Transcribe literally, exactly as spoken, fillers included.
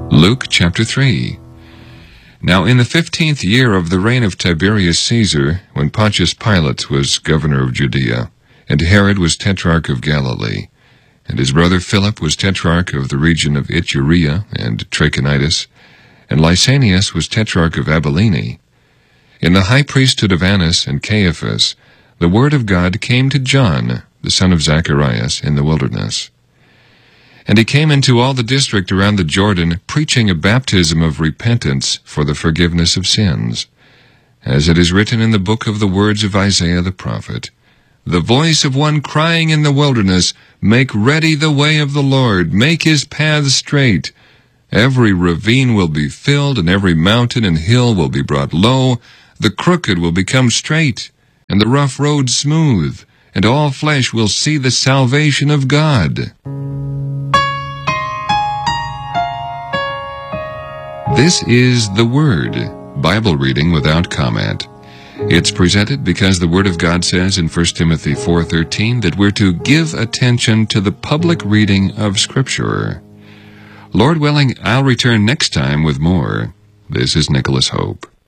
Luke chapter three. Now in the fifteenth year of the reign of Tiberius Caesar, when Pontius Pilate was governor of Judea, and Herod was tetrarch of Galilee, and his brother Philip was tetrarch of the region of Iturea and Trachonitis, and Lysanias was tetrarch of Abilene, in the high priesthood of Annas and Caiaphas, the word of God came to John, the son of Zacharias, in the wilderness. And he came into all the district around the Jordan, preaching a baptism of repentance for the forgiveness of sins, as it is written in the book of the words of Isaiah the prophet, "The voice of one crying in the wilderness, make ready the way of the Lord, make his paths straight. Every ravine will be filled, and every mountain and hill will be brought low. The crooked will become straight, and the rough road smooth, and all flesh will see the salvation of God." This is the Word, Bible reading without comment. It's presented because the Word of God says in First Timothy four thirteen that we're to give attention to the public reading of Scripture. Lord willing, I'll return next time with more. This is Nicholas Hope.